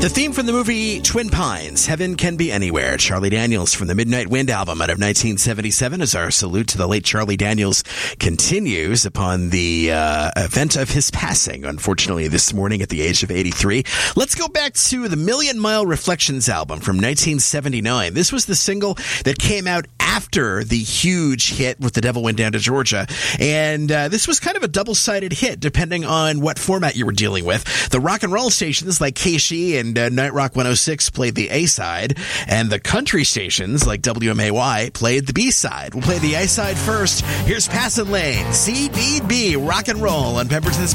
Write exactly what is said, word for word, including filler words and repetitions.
The theme from the movie Twin Pines, Heaven Can Be Anywhere. Charlie Daniels from the Midnight Wind album out of nineteen seventy-seven, as our salute to the late Charlie Daniels continues upon the uh, event of his passing, unfortunately, this morning at the age of eighty-three. Let's go back to the Million Mile Reflections album from nineteen seventy-nine. This was the single that came out after the huge hit with The Devil Went Down to Georgia. And uh, this was kind of a double-sided hit, depending on what format you were dealing with. The rock and roll stations like K S H E and uh, Night Rock one oh six played the A-side, and the country stations like W M A Y played the B-side. We'll play the A-side first. Here's Passin' Lane, C B B, rock and roll on Pemberton's